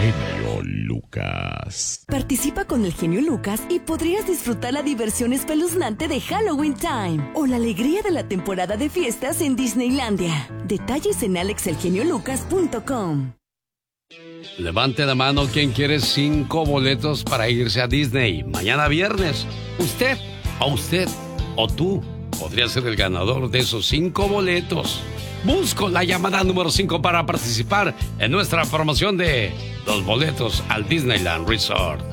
genio Lucas. Participa con el genio Lucas y podrías disfrutar la diversión espeluznante de Halloween Time o la alegría de la temporada de fiestas en Disneylandia. Detalles en alexelgeniolucas.com. Levante la mano quien quiere 5 boletos para irse a Disney mañana viernes. Usted o tú podría ser el ganador de esos 5 boletos. Busco la llamada número 5 para participar en nuestra promoción de los boletos al Disneyland Resort.